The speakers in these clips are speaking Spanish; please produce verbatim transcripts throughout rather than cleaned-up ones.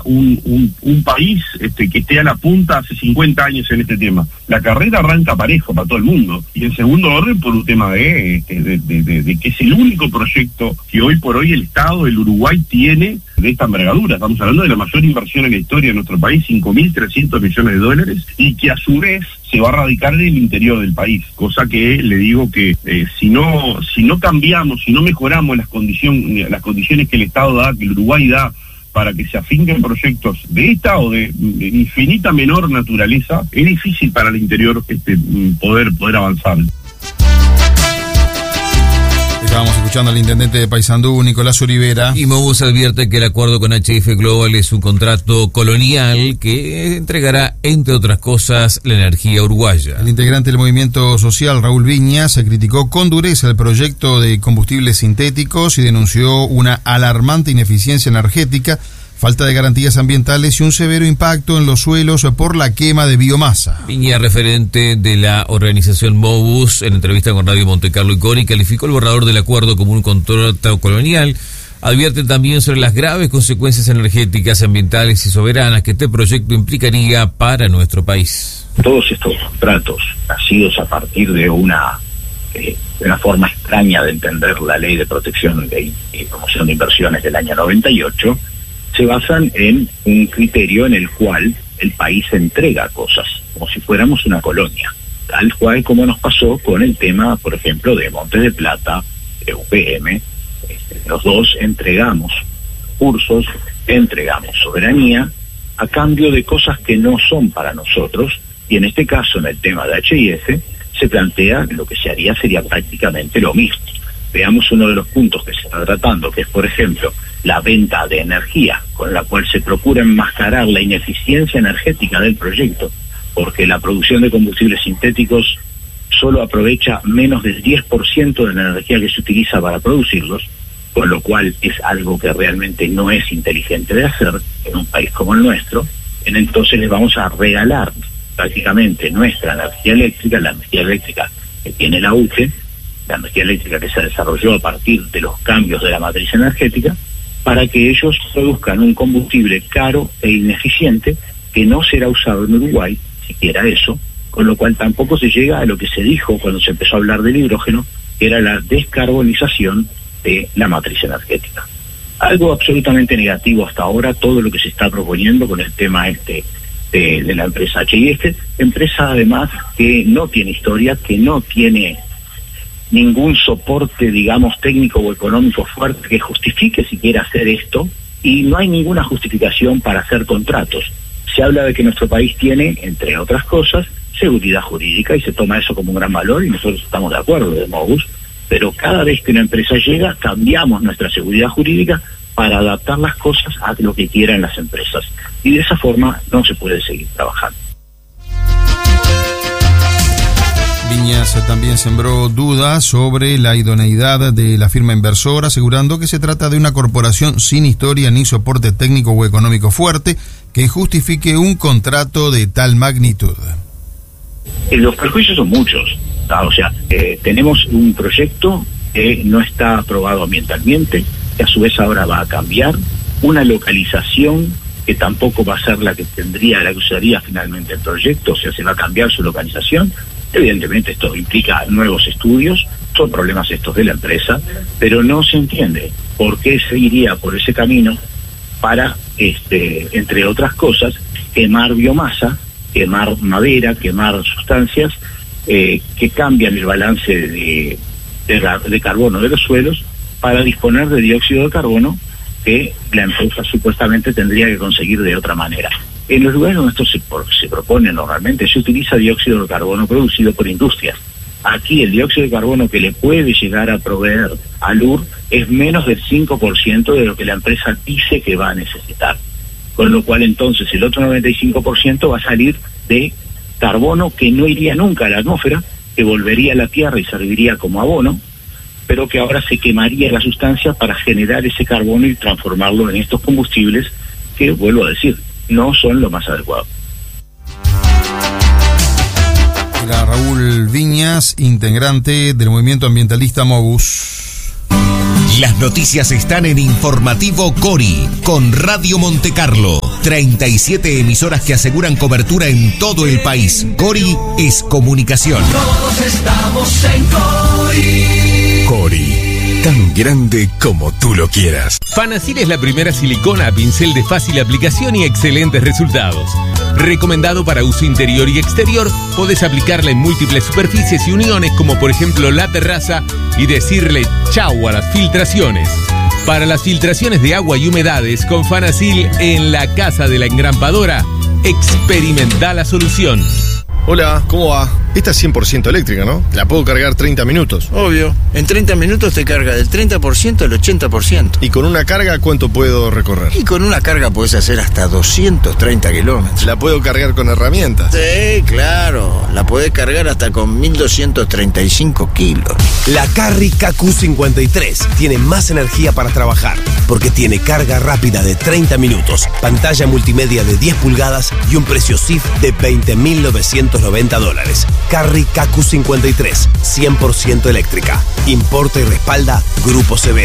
un, un, un país este, que esté a la punta hace cincuenta años en este tema. La carrera arranca parejo para todo el mundo. Y en segundo orden por un tema de, este, de, de, de, de que es el único proyecto que hoy por hoy el Estado del Uruguay tiene de esta envergadura. Estamos hablando de la mayor inversión en la historia de nuestro país, cinco mil trescientos millones de dólares, y que a su vez se va a radicar en el interior del país, cosa que le digo que eh, si no si no cambiamos, si no mejoramos las condiciones las condiciones que el Estado da, que el Uruguay da para que se afinquen proyectos de esta o de, de infinita menor naturaleza, es difícil para el interior este poder poder avanzar. Estábamos escuchando al intendente de Paysandú, Nicolás Olivera. Y Mobus advierte que el acuerdo con H F Global es un contrato colonial que entregará, entre otras cosas, la energía uruguaya. El integrante del movimiento social, Raúl Viñas, se criticó con dureza el proyecto de combustibles sintéticos y denunció una alarmante ineficiencia energética, falta de garantías ambientales y un severo impacto en los suelos por la quema de biomasa. Viña, referente de la organización Mobus, en entrevista con Radio Montecarlo y Cori, calificó el borrador del acuerdo como un contrato colonial. Advierte también sobre las graves consecuencias energéticas, ambientales y soberanas que este proyecto implicaría para nuestro país. Todos estos contratos nacidos a partir de una, eh, de una forma extraña de entender la Ley de Protección de, y Promoción de Inversiones del año noventa y ocho, se basan en un criterio en el cual el país entrega cosas, como si fuéramos una colonia, tal cual como nos pasó con el tema, por ejemplo, de Montes de Plata, de U P M. Este, los dos entregamos cursos, entregamos soberanía a cambio de cosas que no son para nosotros, y en este caso, en el tema de H I F, se plantea que lo que se haría sería prácticamente lo mismo. Veamos uno de los puntos que se está tratando, que es, por ejemplo, la venta de energía, con la cual se procura enmascarar la ineficiencia energética del proyecto, porque la producción de combustibles sintéticos solo aprovecha menos del diez por ciento de la energía que se utiliza para producirlos, con lo cual es algo que realmente no es inteligente de hacer en un país como el nuestro. Entonces les vamos a regalar prácticamente nuestra energía eléctrica, la energía eléctrica que tiene la U C E, la energía eléctrica que se desarrolló a partir de los cambios de la matriz energética, para que ellos produzcan un combustible caro e ineficiente que no será usado en Uruguay, siquiera eso, con lo cual tampoco se llega a lo que se dijo cuando se empezó a hablar del hidrógeno, que era la descarbonización de la matriz energética. Algo absolutamente negativo hasta ahora, todo lo que se está proponiendo con el tema este de, de la empresa H I F, empresa además que no tiene historia, que no tiene ningún soporte, digamos, técnico o económico fuerte que justifique siquiera hacer esto, y no hay ninguna justificación para hacer contratos. Se habla de que nuestro país tiene, entre otras cosas, seguridad jurídica, y se toma eso como un gran valor, y nosotros estamos de acuerdo de Mobus, pero cada vez que una empresa llega, cambiamos nuestra seguridad jurídica para adaptar las cosas a lo que quieran las empresas, y de esa forma no se puede seguir trabajando. Viñas también sembró dudas sobre la idoneidad de la firma inversora, asegurando que se trata de una corporación sin historia ni soporte técnico o económico fuerte que justifique un contrato de tal magnitud. Eh, los perjuicios son muchos, ¿no? O sea, eh, tenemos un proyecto que no está aprobado ambientalmente, que a su vez ahora va a cambiar, una localización que tampoco va a ser la que tendría, la que usaría finalmente el proyecto, o sea, se va a cambiar su localización. Evidentemente esto implica nuevos estudios, son problemas estos de la empresa, pero no se entiende por qué se iría por ese camino para, este, entre otras cosas, quemar biomasa, quemar madera, quemar sustancias eh, que cambian el balance de, de, de carbono de los suelos para disponer de dióxido de carbono que la empresa supuestamente tendría que conseguir de otra manera. En los lugares donde esto se, se propone normalmente se utiliza dióxido de carbono producido por industrias. Aquí el dióxido de carbono que le puede llegar a proveer al U R es menos del cinco por ciento de lo que la empresa dice que va a necesitar. Con lo cual entonces el otro noventa y cinco por ciento va a salir de carbono que no iría nunca a la atmósfera, que volvería a la Tierra y serviría como abono, pero que ahora se quemaría la sustancia para generar ese carbono y transformarlo en estos combustibles que, vuelvo a decir, no son lo más adecuado. Era Raúl Viñas, integrante del movimiento ambientalista Mobus. Las noticias están en Informativo Cori, con Radio Montecarlo. treinta y siete emisoras que aseguran cobertura en todo el país. Cori es comunicación. Todos estamos en Cori. Cori, tan grande como tú lo quieras. Fanasil es la primera silicona a pincel de fácil aplicación y excelentes resultados. Recomendado para uso interior y exterior, podés aplicarla en múltiples superficies y uniones, como por ejemplo la terraza, y decirle chau a las filtraciones. Para las filtraciones de agua y humedades, con Fanasil en la casa de la engrampadora, experimenta la solución. Hola, ¿cómo va? Esta es cien por ciento eléctrica, ¿no? La puedo cargar treinta minutos. Obvio. En treinta minutos te carga del treinta por ciento al ochenta por ciento. ¿Y con una carga cuánto puedo recorrer? Y con una carga puedes hacer hasta doscientos treinta kilómetros. ¿La puedo cargar con herramientas? Sí, claro. La podés cargar hasta con mil doscientos treinta y cinco kilos. La Carry K Q cincuenta y tres tiene más energía para trabajar, porque tiene carga rápida de treinta minutos, pantalla multimedia de diez pulgadas y un precio S I F de veinte mil novecientos noventa dólares. Carry K Q cincuenta y tres, cien por ciento eléctrica. Importa y respalda Grupo Sebel.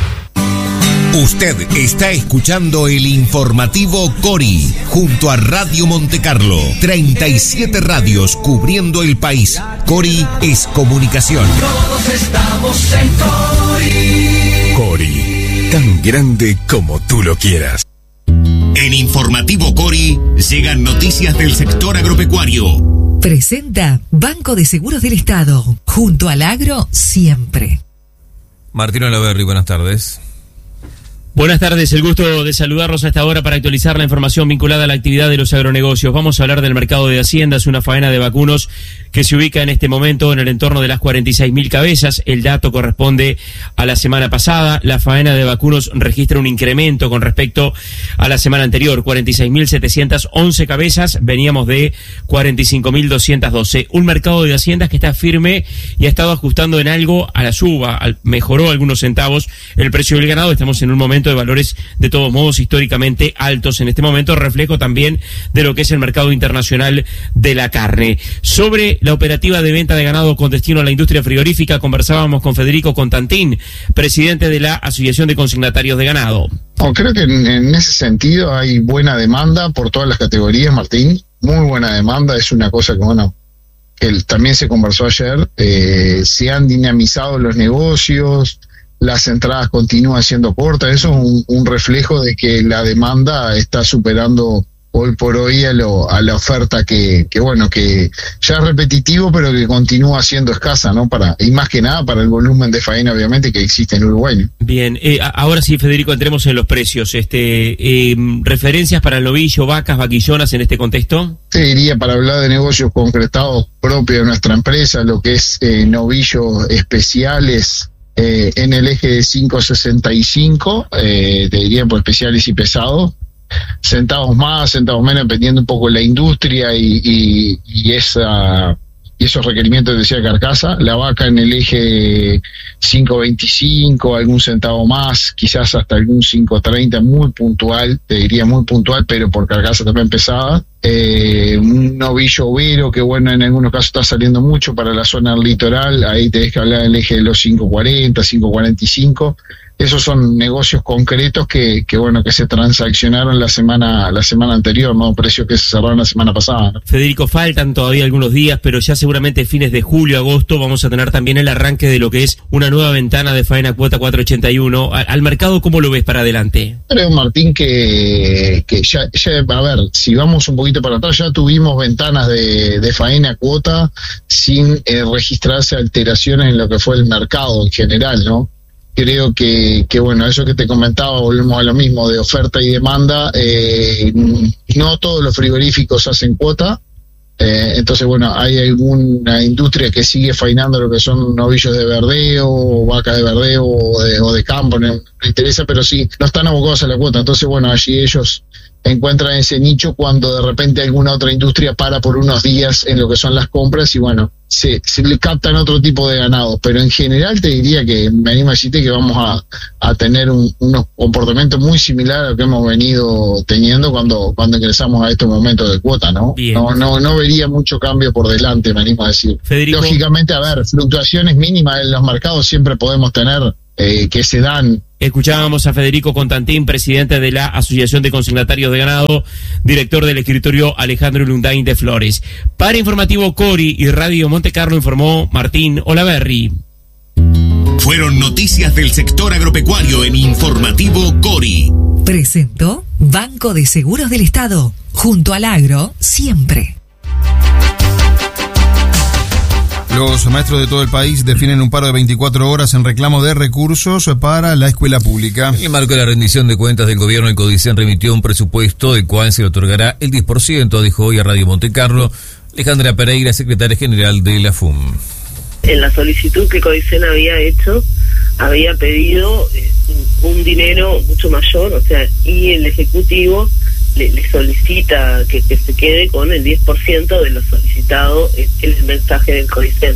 Usted está escuchando el informativo Cori, junto a Radio Montecarlo. treinta y siete radios cubriendo el país. Cori es comunicación. Todos estamos en Cori. Cori, tan grande como tú lo quieras. En Informativo Cori llegan noticias del sector agropecuario. Presenta Banco de Seguros del Estado, junto al agro siempre. Martín Olaverri, buenas tardes. Buenas tardes, el gusto de saludarlos a esta hora para actualizar la información vinculada a la actividad de los agronegocios. Vamos a hablar del mercado de haciendas, una faena de vacunos que se ubica en este momento en el entorno de las cuarenta y seis mil cabezas. El dato corresponde a la semana pasada. La faena de vacunos registra un incremento con respecto a la semana anterior, cuarenta y seis mil setecientas once cabezas, veníamos de cuarenta y cinco mil doscientas doce. Un mercado de haciendas que está firme y ha estado ajustando en algo a la suba, al, mejoró algunos centavos el precio del ganado. Estamos en un momento de valores de todos modos históricamente altos en este momento, reflejo también de lo que es el mercado internacional de la carne. Sobre la operativa de venta de ganado con destino a la industria frigorífica, conversábamos con Federico Constantín, presidente de la Asociación de Consignatarios de Ganado. Oh, creo que en, en ese sentido hay buena demanda por todas las categorías, Martín, muy buena demanda. Es una cosa que, bueno, que también se conversó ayer, eh, se han dinamizado los negocios, las entradas continúan siendo cortas. Eso es un, un reflejo de que la demanda está superando hoy por hoy a, lo, a la oferta que, que, bueno, que ya es repetitivo, pero que continúa siendo escasa, ¿no? Para, y más que nada para el volumen de faena, obviamente, que existe en Uruguay, ¿no? Bien, eh, ahora sí, Federico, entremos en los precios. Este, eh, ¿referencias para el novillo, vacas, vaquillonas en este contexto? Te diría, para hablar de negocios concretados propios de nuestra empresa, lo que es eh, novillos especiales, Eh, en el eje de cinco sesenta y cinco, eh, te diría por especiales y pesados, centavos más, centavos menos, dependiendo un poco de la industria y, y, y esa y esos requerimientos que decía carcasa. La vaca en el eje cinco veinticinco, algún centavo más, quizás hasta algún cinco treinta, muy puntual, te diría muy puntual, pero por carcasa también pesada. Eh, un novillo overo que, bueno, en algunos casos está saliendo mucho para la zona del litoral, ahí tenés que hablar del eje de los cinco cuarenta, cinco cuarenta y cinco. Esos son negocios concretos que, que bueno, que se transaccionaron la semana la semana anterior, ¿no? Precios que se cerraron la semana pasada, ¿no? Federico, faltan todavía algunos días, pero ya seguramente fines de julio, agosto, vamos a tener también el arranque de lo que es una nueva ventana de faena cuota cuatrocientos ochenta y uno. Al, al mercado, ¿cómo lo ves para adelante? Creo, Martín, que, que ya, ya, a ver, si vamos un poquito para atrás, ya tuvimos ventanas de, de faena cuota sin eh, registrarse alteraciones en lo que fue el mercado en general, ¿no? Creo que, que, bueno, eso que te comentaba, volvemos a lo mismo, de oferta y demanda. Eh, no todos los frigoríficos hacen cuota, eh, entonces, bueno, hay alguna industria que sigue faenando lo que son novillos de verdeo, o vacas de verdeo, o de, o de campo, no me interesa, pero sí, no están abocados a la cuota. Entonces, bueno, allí ellos encuentran ese nicho cuando de repente alguna otra industria para por unos días en lo que son las compras y, bueno, se, se le captan otro tipo de ganados, pero en general te diría que me animo a decirte que vamos a, a tener un, unos comportamientos muy similares a lo que hemos venido teniendo cuando, cuando ingresamos a estos momentos de cuota, ¿no? Bien. No, no, no vería mucho cambio por delante, me animo a decir. Federico. Lógicamente, a ver, fluctuaciones mínimas en los mercados siempre podemos tener, eh, que se dan Escuchábamos a Federico Constantín, presidente de la Asociación de Consignatarios de Ganado, director del escritorio Alejandro Lundain de Flores. Para Informativo Cori y Radio Monte Carlo informó Martín Olaverri. Fueron noticias del sector agropecuario en Informativo Cori. Presentó Banco de Seguros del Estado. Junto al agro, siempre. Los maestros de todo el país definen un paro de veinticuatro horas en reclamo de recursos para la escuela pública. En el marco de la rendición de cuentas del gobierno, el CODICEN remitió un presupuesto del cual se le otorgará el diez por ciento, dijo hoy a Radio Monte Carlo Alejandra Pereira, secretaria general de la F U M. En la solicitud que CODICEN había hecho, había pedido eh, un dinero mucho mayor, o sea, y el Ejecutivo le, le solicita que, que se quede con el diez por ciento de lo solicitado en el mensaje del CODICEN.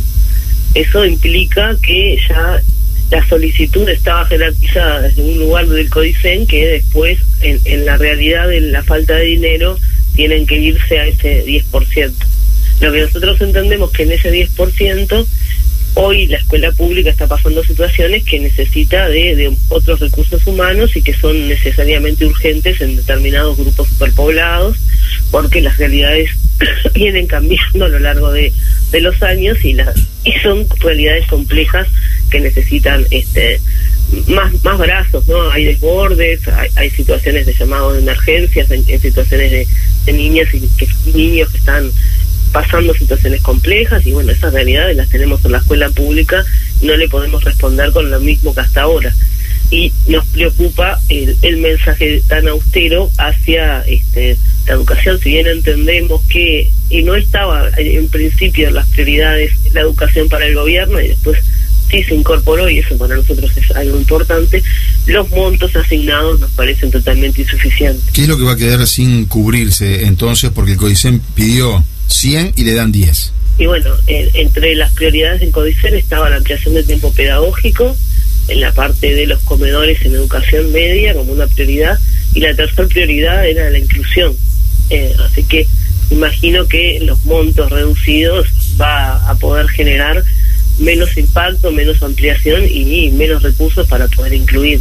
Eso implica que ya la solicitud estaba jerarquizada desde un lugar del CODICEN que después, en, en la realidad de la falta de dinero, tienen que irse a ese diez por ciento. Lo que nosotros entendemos que en ese diez por ciento, hoy la escuela pública está pasando situaciones que necesita de, de otros recursos humanos y que son necesariamente urgentes en determinados grupos superpoblados, porque las realidades vienen cambiando a lo largo de, de los años y, las, y son realidades complejas que necesitan este más más brazos, ¿no? Hay desbordes, hay, hay situaciones de llamados de emergencias, en, en situaciones de, de niñas y que, niños que están pasando situaciones complejas, y bueno, esas realidades las tenemos en la escuela pública, no le podemos responder con lo mismo que hasta ahora. Y nos preocupa el, el mensaje tan austero hacia este, la educación, si bien entendemos que y no estaba en principio en las prioridades la educación para el gobierno, y después sí se incorporó, y eso para nosotros es algo importante, los montos asignados nos parecen totalmente insuficientes. ¿Qué es lo que va a quedar sin cubrirse entonces? Porque el CODICEN pidió cien y le dan diez. Y bueno, en, entre las prioridades del CODICEN estaba la ampliación del tiempo pedagógico, en la parte de los comedores en educación media como una prioridad, y la tercera prioridad era la inclusión. Eh, así que imagino que los montos reducidos va a poder generar menos impacto, menos ampliación y menos recursos para poder incluir.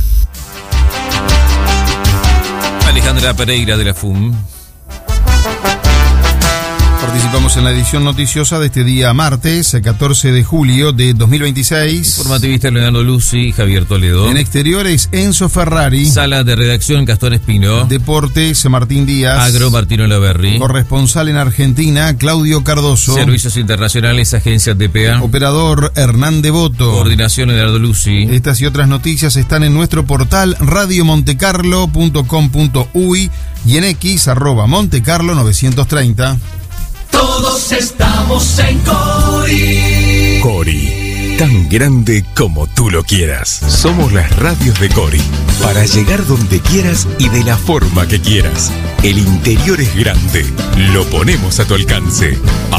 Alejandra Pereira de la F U M. Participamos en la edición noticiosa de este día martes, catorce de julio de dos mil veintiséis. Informativista Leonardo Lucy y Javier Toledo. En exteriores, Enzo Ferrari. Sala de redacción, Gastón Espino. Deportes, Martín Díaz. Agro, Martino Olaverri. Corresponsal en Argentina, Claudio Cardoso. Servicios internacionales, Agencia T P A. Operador, Hernán Devoto. Coordinación, Leonardo Lucy. Estas y otras noticias están en nuestro portal radio montecarlo punto com punto uy y en X, arroba Montecarlo novecientos treinta. Todos estamos en Cori. Cori, tan grande como tú lo quieras. Somos las radios de Cori, para llegar donde quieras y de la forma que quieras. El interior es grande, lo ponemos a tu alcance.